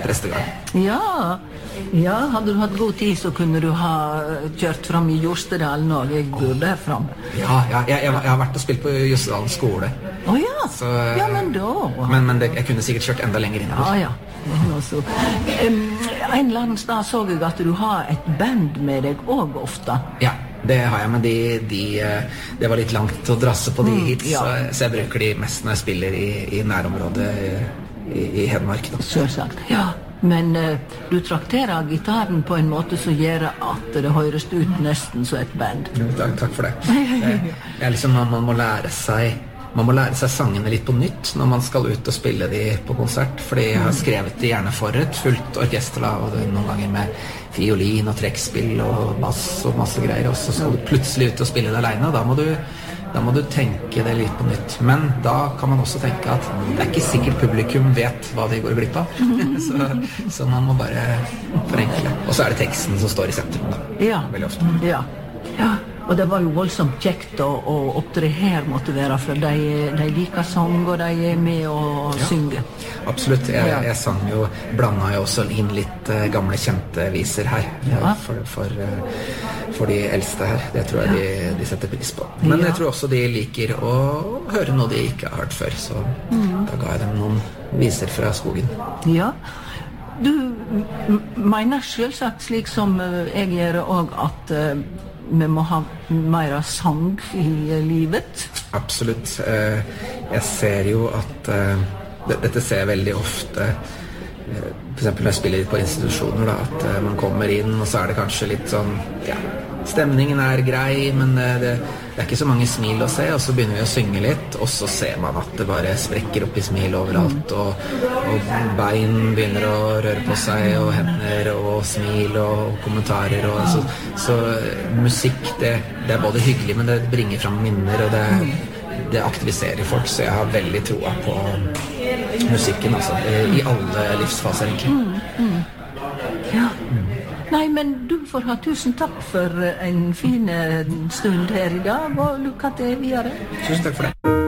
prestegang. Ja, hadde du hatt god tid så kunne du ha kjørt fram I Jostedalen og jeg bor der fremme. Ja, jeg har vært og spilt på Jostedalen skole. Ja, så, ja, men da... Men jeg kunne sikkert kjørt enda lenger innover. Ja. En eller annen sted så jeg at du har et band med deg også ofte. Ja, det har jeg, men det var litt langt å drasse på de hit, så jeg bruker de mest når jeg spiller I nærområdet I Hedmark. Selvsagt, ja. Men du trakterer gitaren på en måte som gjør at det høres ut nesten som et band. Takk for det. Man må lære seg sangene litt på nytt når man skal ut og spille de på konsert, fordi jeg har skrevet de gjerne for et fullt orkester, og noen ganger med fiolin og trekkspill og bass og masse greier, og så skal du plutselig ut og spille det alene, og da må du tenke det litt på nytt. Men da kan man også tenke at det ikke sikkert publikum vet hva de går glipp av. så man må bare forenkle. Og så det teksten som står I sentrum da. Veldig ofte. Ja. Og det var jo voldsomt kjekt å opptre her måtte være, for de liker sang, og de med å synge. Absolutt. Jeg sang jo, blandet jo også inn litt gamle kjente viser her, for de eldste her. Det tror jeg de setter pris på. Men jeg tror også de liker å høre noe de ikke har hørt før, så da ga jeg dem noen viser fra skogen. Ja. Du mener selvsagt slik som jeg gjør også at vi må ha mer sang I livet? Absolutt. Jeg ser jo at dette ser jeg veldig ofte, for eksempel når jeg spiller på institusjoner da, at man kommer inn og så det kanskje litt sånn, stemningen grei, men det ikke så mange smil å se, og så begynner vi å synge litt, og så ser man at det bare sprekker opp I smil overalt, og bein begynner å røre på seg, og hender, og smil, og kommentarer, og så musikk, det både hyggelig, men det bringer fram minner, og det aktiviserer folk, så jeg har veldig troa på musikken, altså, I alle livsfaser, egentlig. Ja. Nei, men du får ha tusen takk for en fin stund her I dag, og lykke til videre. Tusen takk for det.